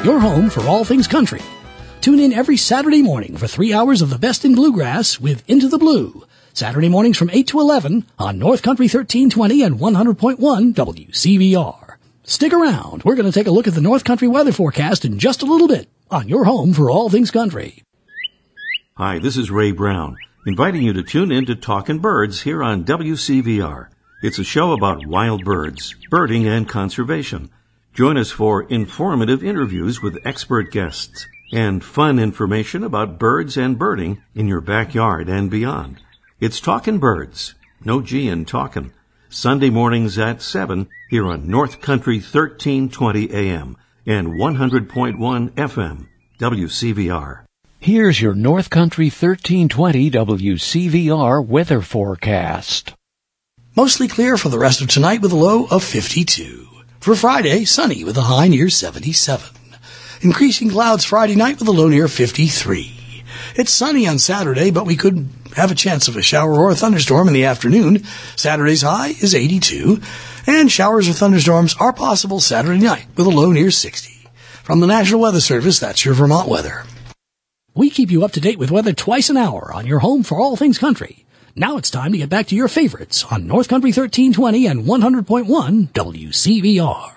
your home for all things country. Tune in every Saturday morning for 3 hours of the best in bluegrass with Into the Blue. Saturday mornings from 8 to 11 on North Country 1320 and 100.1 WCVR. Stick around. We're going to take a look at the North Country weather forecast in just a little bit on your home for all things country. Hi, this is Ray Brown, inviting you to tune in to Talkin' Birds here on WCVR. It's a show about wild birds, birding, and conservation. Join us for informative interviews with expert guests and fun information about birds and birding in your backyard and beyond. It's Talkin' Birds, no G in talkin', Sunday mornings at 7 here on North Country 1320 AM and 100.1 FM, WCVR. Here's your North Country 1320 WCVR weather forecast. Mostly clear for the rest of tonight with a low of 52. For Friday, sunny with a high near 77. Increasing clouds Friday night with a low near 53. It's sunny on Saturday, but we could have a chance of a shower or a thunderstorm in the afternoon. Saturday's high is 82, and showers or thunderstorms are possible Saturday night with a low near 60. From the National Weather Service, that's your Vermont weather. We keep you up to date with weather twice an hour on your home for all things country. Now it's time to get back to your favorites on North Country 1320 and 100.1 WCVR.